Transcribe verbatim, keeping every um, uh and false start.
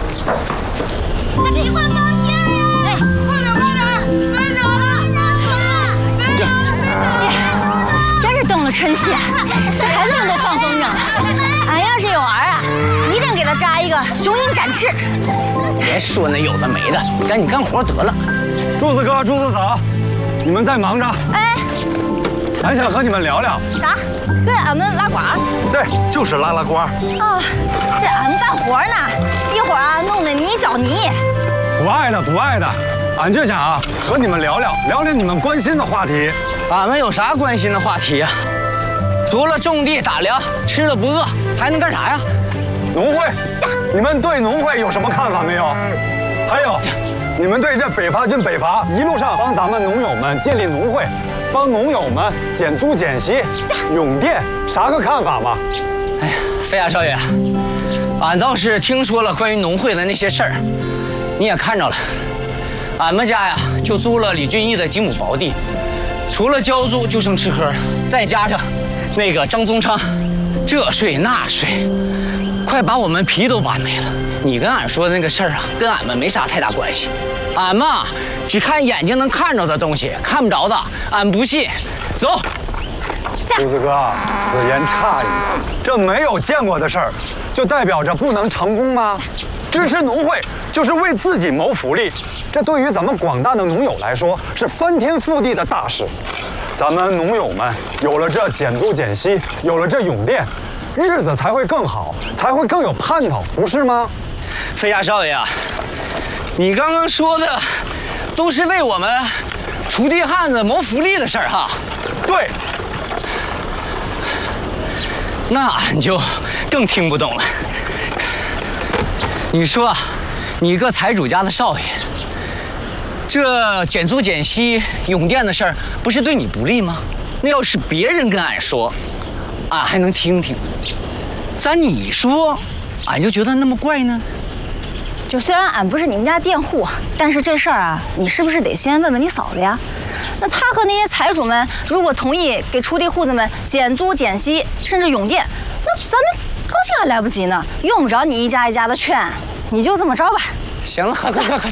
这皮快放心呀！哎，快点快点，飞走了！飞走了！ 真是动了真气，这孩子们都放风筝了。俺要是有儿啊，一定给他扎一个雄鹰展翅。 别说那有的没的，赶紧干活得了。 柱子哥、柱子嫂，你们在忙着。 哎， 俺想和你们聊聊。 啥？跟俺们拉呱？ 对，就是拉拉呱。 哦，这俺们干活呢，一会儿啊弄得你一脚泥。 不爱的不爱的，俺就想啊和你们聊聊聊聊你们关心的话题。 俺们有啥关心的话题呀？除了种地打粮，吃了不饿，还能干啥呀？ 农会，你们对农会有什么看法没有？还有，你们对这北伐军北伐一路上帮咱们农友们建立农会，帮农友们减租减息、永电，啥个看法吗？ 哎呀，飞亚少爷，俺倒是听说了关于农会的那些事儿，你也看着了。俺们家呀，就租了李俊义的几亩薄地，除了交租就剩吃喝了，再加上那个张宗昌，这税那税，快把我们皮都扒没了。你跟俺说的那个事儿啊，跟俺们没啥太大关系。俺们啊，只看眼睛能看着的东西，看不着的，俺不信。走。 柱子哥，此言差矣，这没有见过的事儿，就代表着不能成功吗？支持农会就是为自己谋福利，这对于咱们广大的农友来说是翻天覆地的大事。咱们农友们有了这减租减息，有了这永电，日子才会更好，才会更有盼头，不是吗？ 飞亚少爷啊，你刚刚说的都是为我们锄地汉子谋福利的事儿哈。 对。 那俺就更听不懂了。你说，你个财主家的少爷，这减租减息、永电的事儿，不是对你不利吗？那要是别人跟俺说，俺还能听听。咋你说，俺就觉得那么怪呢？ 就虽然俺不是你们家佃户，但是这事儿啊，你是不是得先问问你嫂子呀？那他和那些财主们如果同意给锄地户子们减租减息，甚至永电，那咱们高兴还来不及呢，用不着你一家一家的劝，你就这么着吧。 行了，快快快快！